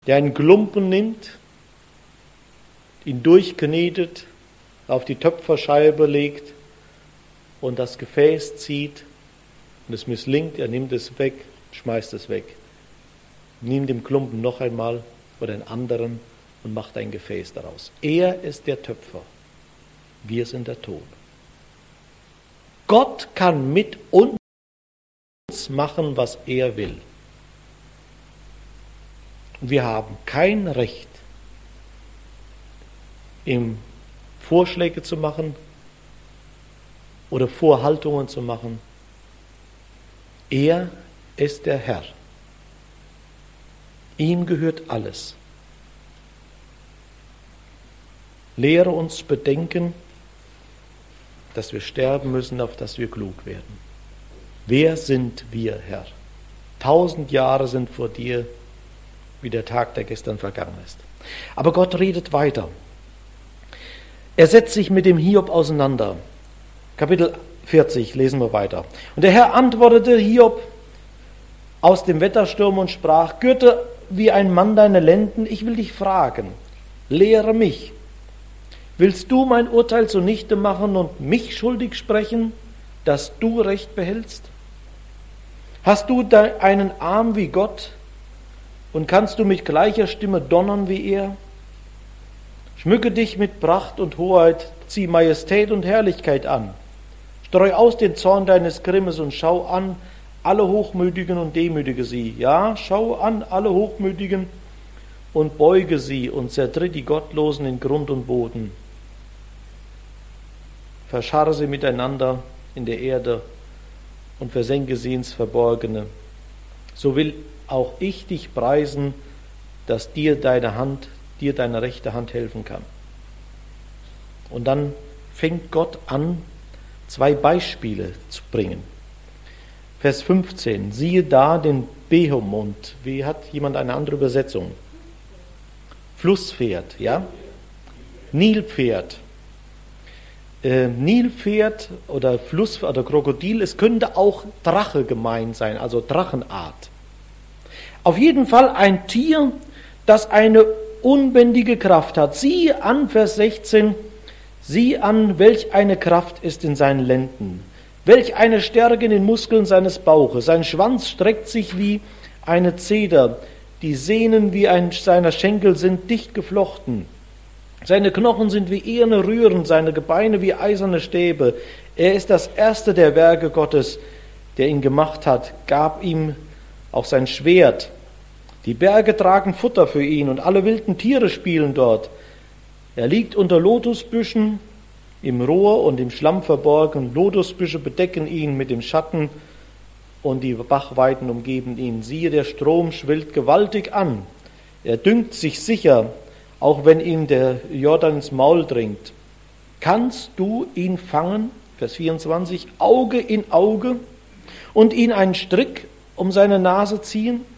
der einen Klumpen nimmt, ihn durchknetet, auf die Töpferscheibe legt und das Gefäß zieht und es misslingt, er nimmt es weg, schmeißt es weg. Nimmt den Klumpen noch einmal oder einen anderen und macht ein Gefäß daraus. Er ist der Töpfer, wir sind der Ton. Gott kann mit uns machen, was er will. Und wir haben kein Recht, ihm Vorschläge zu machen oder Vorhaltungen zu machen. Er ist der Herr. Ihm gehört alles. Lehre uns bedenken, dass wir sterben müssen, auf dass wir klug werden. Wer sind wir, Herr? 1000 Jahre sind vor dir wie der Tag, der gestern vergangen ist. Aber Gott redet weiter. Er setzt sich mit dem Hiob auseinander. Kapitel 40 lesen wir weiter. Und der Herr antwortete Hiob aus dem Wettersturm und sprach: Gürte wie ein Mann deine Lenden, ich will dich fragen, lehre mich. Willst du mein Urteil zunichte machen und mich schuldig sprechen, dass du Recht behältst? Hast du einen Arm wie Gott und kannst du mit gleicher Stimme donnern wie er? Schmücke dich mit Pracht und Hoheit, zieh Majestät und Herrlichkeit an. Streu aus den Zorn deines Grimmes und schau an alle Hochmütigen und demütige sie. Ja, schau an alle Hochmütigen und beuge sie und zertritt die Gottlosen in Grund und Boden. Verscharre sie miteinander in der Erde und versenke sie ins Verborgene. So will auch ich dich preisen, dass dir deine rechte Hand helfen kann. Und dann fängt Gott an, 2 Beispiele zu bringen. Vers 15, siehe da den Behemund. Wie hat jemand eine andere Übersetzung? Flusspferd, ja? Nilpferd. Nilpferd oder Fluss oder Krokodil, es könnte auch Drache gemeint sein, also Drachenart. Auf jeden Fall ein Tier, das eine unbändige Kraft hat. Sieh an, Vers 16, sieh an, welch eine Kraft ist in seinen Lenden, welch eine Stärke in den Muskeln seines Bauches. Sein Schwanz streckt sich wie eine Zeder, die Sehnen wie seiner Schenkel sind dicht geflochten. Seine Knochen sind wie eherne Rühren, seine Gebeine wie eiserne Stäbe. Er ist das erste der Werke Gottes, der ihn gemacht hat, gab ihm auch sein Schwert. Die Berge tragen Futter für ihn und alle wilden Tiere spielen dort. Er liegt unter Lotusbüschen, im Rohr und im Schlamm verborgen. Lotusbüsche bedecken ihn mit dem Schatten und die Bachweiden umgeben ihn. Siehe, der Strom schwillt gewaltig an. Er dünkt sich sicher, auch wenn ihm der Jordan ins Maul dringt. Kannst du ihn fangen, Vers 24, Auge in Auge und ihn einen Strick um seine Nase ziehen?